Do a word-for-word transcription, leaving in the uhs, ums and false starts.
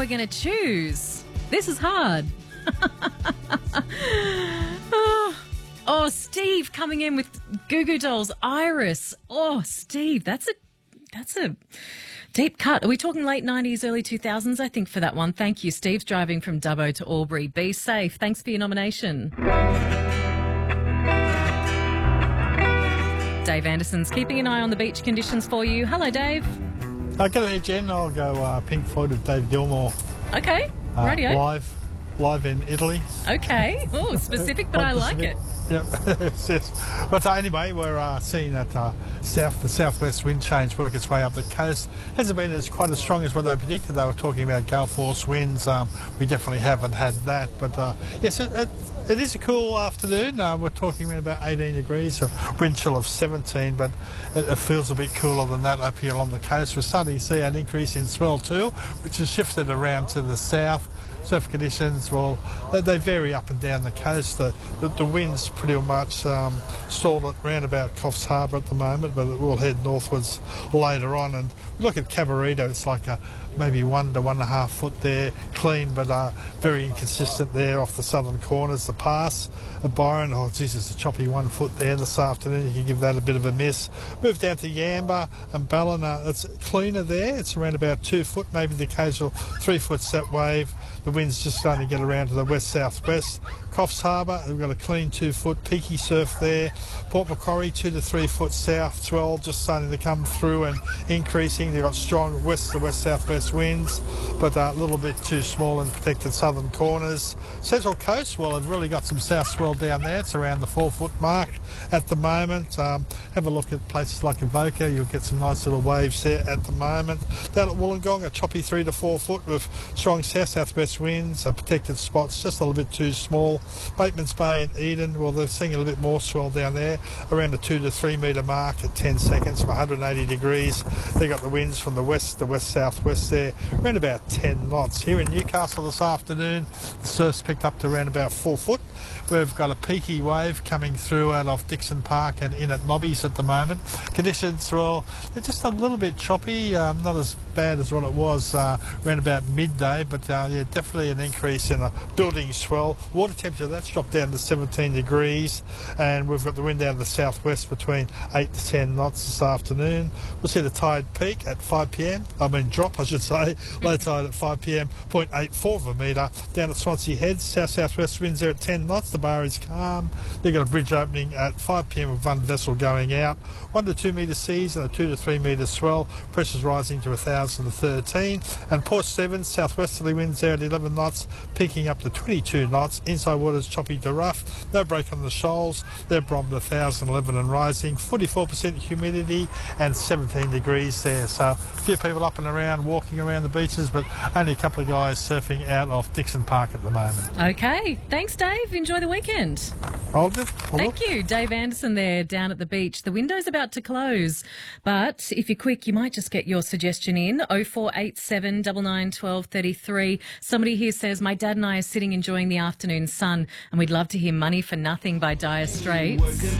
we're going to choose. This is hard. oh, oh, Steve coming in with Goo Goo Dolls, Iris. Oh, Steve, that's a that's a deep cut. Are we talking late nineties, early two thousands, I think, for that one? Thank you. Steve's driving from Dubbo to Albury. Be safe. Thanks for your nomination. Dave Anderson's keeping an eye on the beach conditions for you. Hello, Dave. Uh, G'day, Jen. I'll go uh, Pink Floyd with Dave Gilmour. Okay, Uh, radio. Live, live in Italy. Okay. Oh, specific, but I like it. Yep. Yes. But uh, anyway, we're uh, seeing that uh, south, the southwest wind change work its way up the coast. Hasn't been as quite as strong as what they predicted. They were talking about gale force winds. Um, we definitely haven't had that. But uh, yes, it, it, it is a cool afternoon. Uh, we're talking about eighteen degrees, a wind chill of seventeen, but it, it feels a bit cooler than that up here along the coast. We're starting to see an increase in swell too, which has shifted around to the south. Surf conditions, well, they, they vary up and down the coast. The, the, the wind's pretty much um, stalled at round about Coffs Harbour at the moment, but it will head northwards later on. And look at Cabarito, it's like a maybe one to one and a half foot there, clean, but uh, very inconsistent there off the southern corners. The pass at Byron, oh Jesus, a choppy one foot there this afternoon. You can give that a bit of a miss. Move down to Yamba and Ballina, it's cleaner there. It's around about two foot, maybe the occasional three foot set wave. The wind's just starting to get around to the west-southwest. Coffs Harbour, we've got a clean two-foot peaky surf there. Port Macquarie, two to three foot south swell, just starting to come through and increasing. They've got strong west to west-southwest winds, but uh, a little bit too small in protected southern corners. Central Coast, well, they've really got some south swell down there. It's around the four-foot mark at the moment. Um, have a look at places like Avoca. You'll get some nice little waves there at the moment. Down at Wollongong, a choppy three to four foot with strong south-southwest winds. Uh, protected spots, just a little bit too small. Bateman's Bay and Eden, well, they're seeing a little bit more swell down there, around a two to three metre mark at ten seconds from one hundred eighty degrees. They've got the winds from the west to west-southwest there, around about ten knots. Here in Newcastle this afternoon, the surf's picked up to around about four foot. We've got a peaky wave coming through out of Dixon Park and in at Nobby's at the moment. Conditions, well, they're just a little bit choppy, um, not as bad as what it was uh, around about midday, but uh, yeah, definitely an increase in a building swell. Water temperature, that's dropped down to seventeen degrees, and we've got the wind out of the southwest between eight to ten knots this afternoon. We'll see the tide peak at five p m, I mean drop I should say, low tide at five p m, zero point eight four of a metre. Down at Swansea Heads, south-southwest winds there at ten knots, the bar is calm. They've got a bridge opening at five p m with one vessel going out. one to two metre seas and a two to three metre swell. Pressure's rising to one thousand to thirteen. And Port Stephens, southwesterly winds there at eleven knots, peaking up to twenty-two knots. Inside waters choppy to rough. No break on the shoals. They're bombed one thousand eleven and rising. forty-four percent humidity and seventeen degrees there. So a few people up and around, walking around the beaches, but only a couple of guys surfing out off Dixon Park at the moment. Okay. Thanks, Dave. Enjoy the weekend. Hold it. Hold Thank it. you. Dave Anderson there down at the beach. The window's about to close, but if you're quick, you might just get your suggestion in. oh four eight seven, nine nine, one two three three. Somebody here says, my dad and I are sitting enjoying the afternoon sun and we'd love to hear Money for Nothing by Dire Straits.